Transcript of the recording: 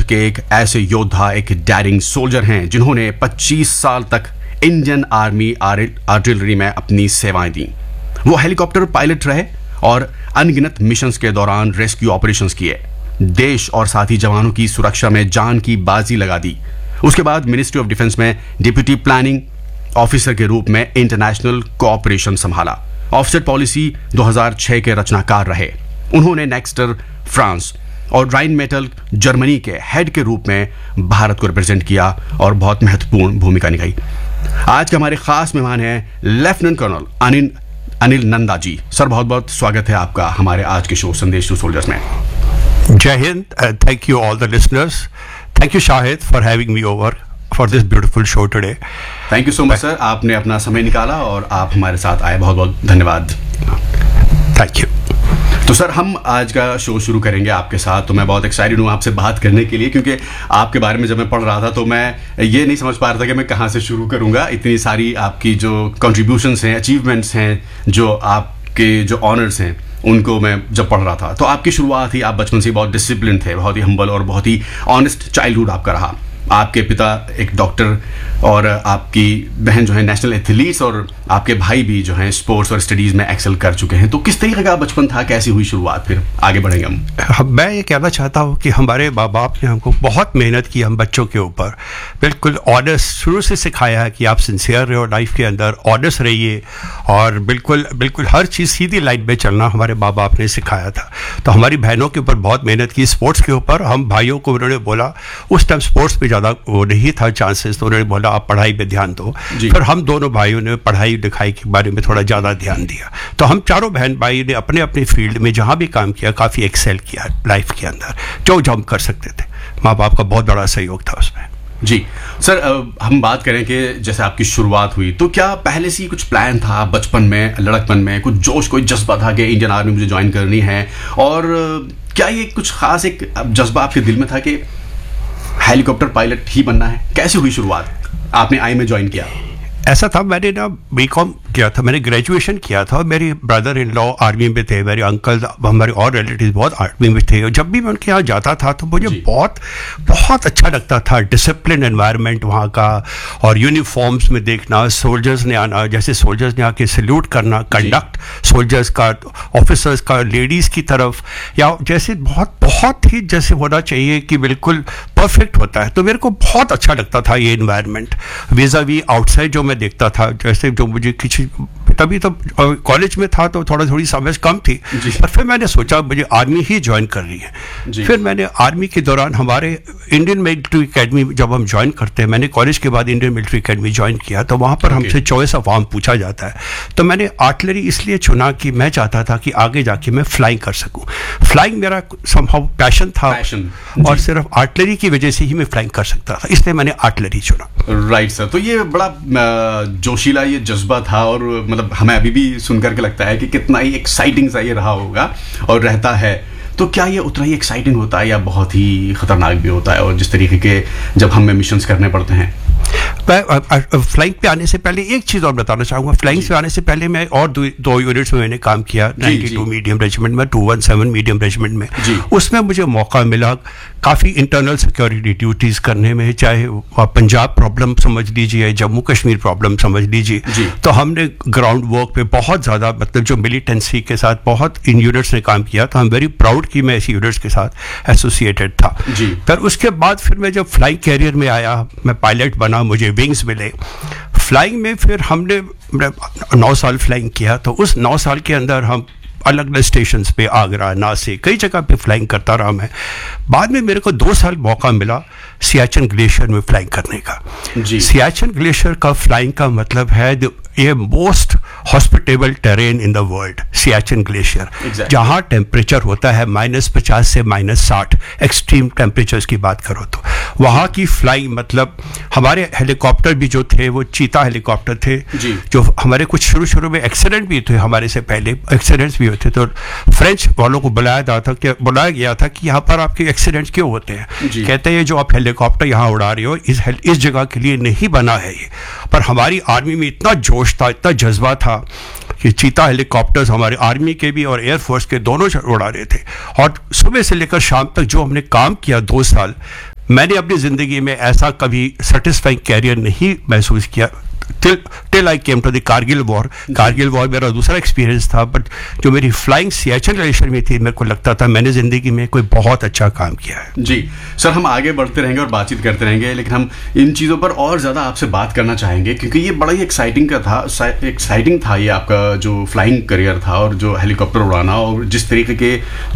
के एक ऐसे योद्धा, एक डेयरिंग सोल्जर हैं जिन्होंने 25 साल तक इंडियन आर्मी आर्टिलरी में अपनी सेवाएं दी। वो हेलीकॉप्टर पायलट रहे और अनगिनत मिशंस के दौरान रेस्क्यू ऑपरेशंस किए, देश और साथी जवानों की सुरक्षा में जान की बाजी लगा दी। उसके बाद मिनिस्ट्री ऑफ डिफेंस में डिप्यूटी प्लानिंग ऑफिसर के रूप में इंटरनेशनल कोऑपरेशन संभाला। ऑफसेट पॉलिसी 2006 के रचनाकार रहे। उन्होंने नेक्स्टर फ्रांस और राइन मेटल जर्मनी के हेड के रूप में भारत को रिप्रेजेंट किया और बहुत महत्वपूर्ण भूमिका निभाई। आज के हमारे खास मेहमान हैं lieutenant colonel Anil Nanda ji. Sir, बहुत बहुत स्वागत है आपका हमारे आज के शो संदेश टू सोल्जर्स में। Jai Hind, and thank you all the listeners. Thank you Shahid for having me over for this beautiful show today. Thank you so much sir, आपने अपना समय निकाला और आप हमारे साथ आए, बहुत बहुत धन्यवाद। Thank you. तो सर, हम आज का शो शुरू करेंगे आपके साथ। तो मैं बहुत एक्साइटेड हूँ आपसे बात करने के लिए, क्योंकि आपके बारे में जब मैं पढ़ रहा था तो मैं ये नहीं समझ पा रहा था कि मैं कहाँ से शुरू करूँगा। इतनी सारी आपकी जो कंट्रीब्यूशंस हैं, अचीवमेंट्स हैं, जो आपके जो ऑनर्स हैं, उनको मैं जब पढ़ रहा था तो आपकी शुरुआत ही, आप बचपन से बहुत डिसिप्लिन थे, बहुत ही हम्बल और बहुत ही ऑनेस्ट चाइल्डहुड आपका रहा। आपके पिता एक डॉक्टर और आपकी बहन जो है नेशनल एथलीट्स, और आपके भाई भी जो हैं स्पोर्ट्स और स्टडीज़ में एक्सेल कर चुके हैं। तो किस तरीके का बचपन था, कैसी हुई शुरुआत, फिर आगे बढ़ेंगे हम। मैं ये कहना चाहता हूँ कि हमारे माँ बाप ने हमको बहुत मेहनत की हम बच्चों के ऊपर। बिल्कुल ऑनेस्ट शुरू से सिखाया है कि आप सिंसियर रहो लाइफ के अंदर, ऑनेस्ट रहिए, और बिल्कुल बिल्कुल हर चीज़ सीधी लाइन में चलना हमारे माँ बाप ने सिखाया था। तो हमारी बहनों के ऊपर बहुत मेहनत की, स्पोर्ट्स के ऊपर। हम भाइयों को उन्होंने बोला, उस टाइम स्पोर्ट्स पे ज़्यादा वो नहीं था चांसेस, तो उन्होंने बोला आप पढ़ाई पे ध्यान दो। फिर हम दोनों भाइयों ने पढ़ाई लिखाई के बारे में थोड़ा ज़्यादा ध्यान दिया। तो हम चारों बहन भाई ने अपने अपने फील्ड में जहाँ भी काम किया काफ़ी एक्सेल किया लाइफ के अंदर, जो हम कर सकते थे। माँ बाप का बहुत बड़ा सहयोग था उसमें। जी सर, हम बात करें कि जैसे आपकी शुरुआत हुई, तो क्या पहले से ही कुछ प्लान था बचपन में, लड़कपन में कुछ जोश, कोई जज्बा था कि इंडियन आर्मी मुझे ज्वाइन करनी है? और क्या ये कुछ खास एक जज्बा आपके दिल में था कि हेलीकॉप्टर पायलट ही बनना है? कैसे हुई शुरुआत, आपने आई में ज्वाइन किया? ऐसा था, मैंने ना बीकॉम किया था, मैंने ग्रेजुएशन किया था। मेरे ब्रदर इन लॉ आर्मी में थे, मेरे अंकल, हमारे और रिलेटिव बहुत आर्मी में थे। और जब भी मैं उनके यहाँ जाता था तो मुझे बहुत बहुत अच्छा लगता था। डिसिप्लिन एनवायरनमेंट वहाँ का, और यूनिफॉर्म्स में देखना, सोल्जर्स ने आना, जैसे सोल्जर्स ने आके सल्यूट करना, कंडक्ट सोल्जर्स का, ऑफिसर्स का लेडीज़ की तरफ, या जैसे बहुत बहुत ही जैसे होना चाहिए कि बिल्कुल परफेक्ट होता है। तो मेरे को बहुत अच्छा लगता था ये एनवायरनमेंट वीज़ा वी आउटसाइड जो मैं देखता था। जैसे जो मुझे किसी, तभी तो कॉलेज में था तो थोड़ी समझ कम थी, पर फिर मैंने सोचा मुझे आर्मी ही ज्वाइन करनी है। फिर मैंने आर्मी के दौरान हमारे इंडियन मिलिट्री एकेडमी जब हम ज्वाइन करते हैं, मैंने कॉलेज के बाद इंडियन मिलिट्री एकेडमी ज्वाइन किया, तो वहाँ पर हमसे चॉइस ऑफ आर्म पूछा जाता है। तो मैंने आर्टिलरी इसलिए चुना कि मैं चाहता था कि आगे जाके मैं फ्लाइंग कर सकूँ। फ्लाइंग मेरा समहाउ पैशन था, और सिर्फ आर्टिलरी की वजह से ही मैं फ्लाइंग कर सकता था, इसलिए मैंने आर्टिलरी चुना। राइट सर, तो ये बड़ा जोशीला ये जज्बा था, और मतलब हमें अभी भी सुनकर के लगता है कि कितना ही एक्साइटिंग सा ये रहा होगा और रहता है। तो क्या ये उतना ही एक्साइटिंग होता है या बहुत ही खतरनाक भी होता है? और जिस तरीके के जब हमें मिशंस करने पड़ते हैं। फ्लाइंग पे आने से पहले एक चीज़ और बताना चाहूँगा। फ्लाइंग से आने से पहले मैं और दो यूनिट्स में मैंने काम किया, 92 मीडियम रेजिमेंट में, 217 मीडियम रेजिमेंट में। उसमें मुझे मौका मिला काफ़ी इंटरनल सिक्योरिटी ड्यूटीज़ करने में, चाहे पंजाब प्रॉब्लम समझ लीजिए, जम्मू कश्मीर प्रॉब्लम समझ लीजिए। तो हमने ग्राउंड वर्क पे बहुत ज़्यादा, मतलब जो मिलिटेंसी के साथ बहुत इन यूनिट्स ने काम किया। तो आई एम वेरी प्राउड कि मैं ऐसी यूनिट्स के साथ एसोसिएटेड था। फिर उसके बाद फिर मैं जब फ्लाइंग कैरियर में आया, मैं पायलट बना, मुझे विंग्स मिले फ्लाइंग में। फिर हमने 9 साल फ्लाइंग किया। तो उस 9 साल के अंदर हम अलग अलग स्टेशंस पे, आगरा, नासिक, कई जगह पे फ्लाइंग करता रहा मैं। बाद में मेरे को 2 साल मौका मिला सियाचिन ग्लेशियर में फ्लाइंग करने का। सियाचिन ग्लेशियर का फ्लाइंग का मतलब है ये most hospitable terrain in the world, Siachen glacier, जहाँ टेम्परेचर होता है -50 से -60, एक्सट्रीम टेम्परेचर्स की बात करो तो। वहाँ की फ्लाइंग, मतलब हमारे हेलीकॉप्टर भी जो थे वो चीता हेलीकॉप्टर थे, जो हमारे कुछ शुरू में एक्सीडेंट भी थे, हमारे से पहले एक्सीडेंट्स भी होते। तो फ्रेंच वालों को बुलाया गया था कि यहाँ पर आपके एक्सीडेंट्स क्यों होते हैं? कहते हैं ये जो आप हेलीकॉप्टर यहाँ उड़ा रहे हो इस जगह के लिए नहीं बना है ये। पर हमारी आर्मी में इतना जोश था, इतना जज्बा था कि चीता हेलीकॉप्टर्स हमारे आर्मी के भी और एयरफोर्स के दोनों उड़ा रहे थे। और सुबह से लेकर शाम तक जो हमने काम किया 2 साल, मैंने अपनी ज़िंदगी में ऐसा कभी सेटिस्फाइंग कैरियर नहीं महसूस किया till I came to the Kargil war. Kargil war मेरा दूसरा एक्सपीरियंस था, बट जो मेरी फ्लाइंग सियाचिन रिलेशन में थी, मेरे को लगता था मैंने ज़िंदगी में कोई बहुत अच्छा काम किया है। जी सर, हम आगे बढ़ते रहेंगे और बातचीत करते रहेंगे, लेकिन हम इन चीज़ों पर और ज़्यादा आपसे बात करना चाहेंगे क्योंकि ये बड़ा ही एक्साइटिंग था ये आपका जो फ्लाइंग करियर था और जो हेलीकॉप्टर उड़ाना और जिस तरीके के